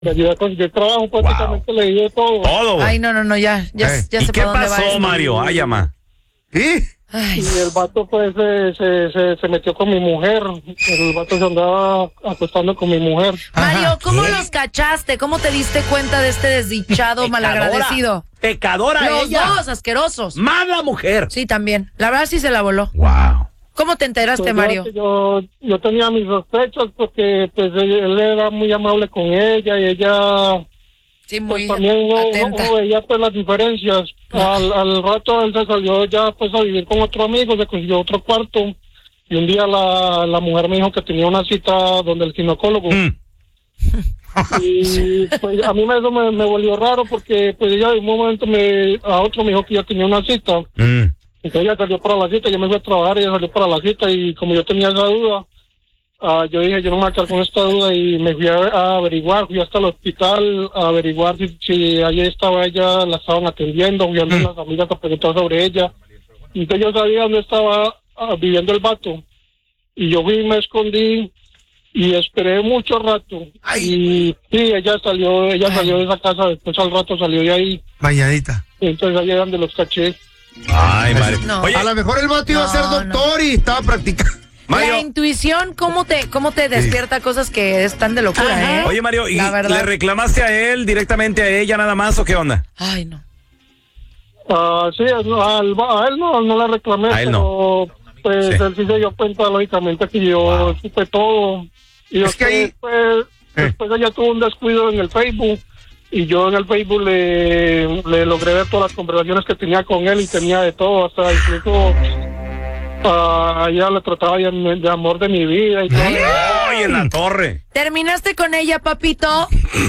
Me ayudé a conseguir trabajo, prácticamente le di de todo. Todo, güey. Ay, no, ya ¿Y sé qué para dónde va pasó, esto. Mario? Ay, ama. ¿Y? Ay, Y el vato pues se metió con mi mujer. El vato se andaba acostando con mi mujer. Mario, ¿cómo ¿Qué? los cachaste? ¿Cómo te diste cuenta de este desdichado malagradecido? Pecadora Los ella. dos, asquerosos. Mala mujer. Sí, también. La verdad sí se la voló. Wow. ¿Cómo te enteraste, Pues, Mario? yo tenía mis sospechas porque pues él era muy amable con ella y ella Sí, pues muy también atenta. no veía pues las diferencias. Al rato él se salió ya pues a vivir con otro amigo, se consiguió otro cuarto y un día la mujer me dijo que tenía una cita donde el ginecólogo. Y pues a mí eso me volvió raro porque pues ella de un momento a otro me dijo que ya tenía una cita. Entonces ella salió para la cita, yo me fui a trabajar, ella salió para la cita y como yo tenía esa duda, yo dije, yo no me voy a quedar con esta duda y me fui a averiguar, fui hasta el hospital a averiguar si allí estaba ella, la estaban atendiendo, fui a unas amigas a preguntar sobre ella. Entonces yo sabía dónde estaba viviendo el vato y yo fui y me escondí y esperé mucho rato. Y sí, ella salió de esa casa, después al rato salió de ahí. Bañadita. Entonces allí es donde los caché. Ay, Mario. No. Oye, A lo mejor el vato iba a ser doctor y estaba practicando. Mario. La intuición, ¿cómo te despierta cosas que están de locura, eh? Oye, Mario, ¿y La verdad. le reclamaste a él directamente a ella nada más o qué onda? Ay, no. Sí, a él no le reclamé, A él no. pero pues Sí. él sí se dio cuenta lógicamente que yo supe todo. Y Es que ahí- después ella tuvo un descuido en el Facebook y yo en el Facebook le logré ver todas las conversaciones que tenía con él y tenía de todo, hasta incluso ella le trataba de amor de mi vida y todo. Ay, en la torre. ¿Terminaste con ella, papito?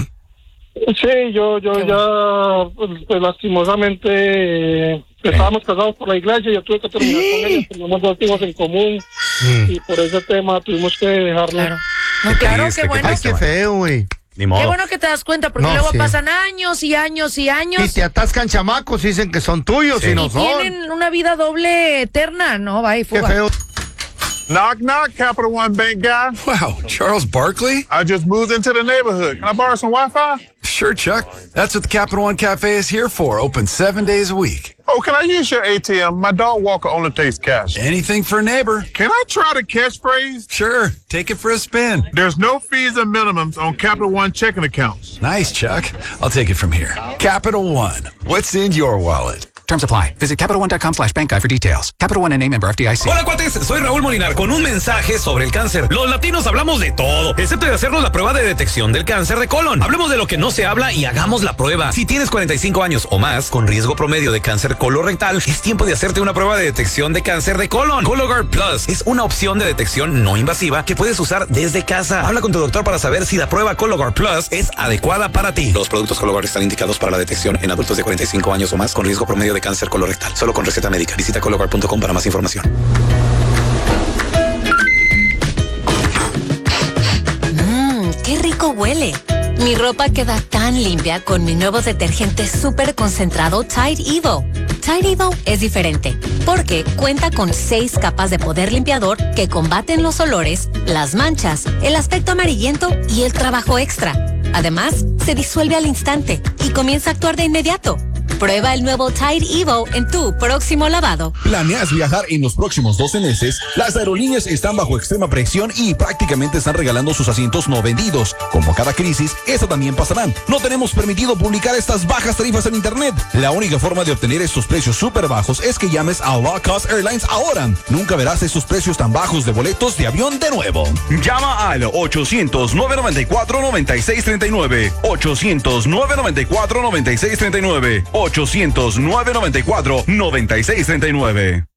Sí, yo ya, pues, lastimosamente, estábamos casados por la iglesia, yo tuve que terminar con ella, teníamos 2 hijos en común, y por ese tema tuvimos que dejarlo. Claro. No, Qué claro, triste, qué qué bueno. Ay, qué feo, güey. Ni modo. Qué bueno que te das cuenta, porque No, luego sí. pasan años y años y años Y te atascan chamacos y dicen que son tuyos Sí. y no y son. tienen una vida doble eterna, ¿no? Va y Qué fuga. feo. Knock, knock, Capital One Bank guy. Wow, Charles Barkley? I just moved into the neighborhood. Can I borrow some Wi-Fi? Sure, Chuck. That's what the Capital One Cafe is here for, open 7 days a week. Oh, can I use your ATM? My dog walker only takes cash. Anything for a neighbor. Can I try the catchphrase? Sure, take it for a spin. There's no fees and minimums on Capital One checking accounts. Nice, Chuck. I'll take it from here. Capital One. What's in your wallet? Terms apply. Visit CapitalOne.com/bank guide for details. Capital One, a member FDIC. Hola, cuates, soy Raúl Molinar con un mensaje sobre el cáncer. Los latinos hablamos de todo, excepto de hacernos la prueba de detección del cáncer de colon. Hablemos de lo que no se habla y hagamos la prueba. Si tienes 45 años o más, con riesgo promedio de cáncer colorectal, es tiempo de hacerte una prueba de detección de cáncer de colon. Cologuard Plus es una opción de detección no invasiva que puedes usar desde casa. Habla con tu doctor para saber si la prueba Cologuard Plus es adecuada para ti. Los productos Cologuard están indicados para la detección en adultos de 45 años o más con riesgo promedio de cáncer colorectal. Solo con receta médica. Visita Cologuard.com para más información. ¡Qué rico huele! Mi ropa queda tan limpia con mi nuevo detergente súper concentrado Tide Evo. Tide Evo es diferente porque cuenta con 6 capas de poder limpiador que combaten los olores, las manchas, el aspecto amarillento y el trabajo extra. Además, se disuelve al instante y comienza a actuar de inmediato. Prueba el nuevo Tide Evo en tu próximo lavado. ¿Planeas viajar en los próximos 12 meses? Las aerolíneas están bajo extrema presión y prácticamente están regalando sus asientos no vendidos. Como cada crisis, esta también pasará. No tenemos permitido publicar estas bajas tarifas en internet. La única forma de obtener estos precios súper bajos es que llames a Low Cost Airlines ahora. Nunca verás estos precios tan bajos de boletos de avión de nuevo. Llama al 800-994-9639. 800-994-9639. 800-994-9639.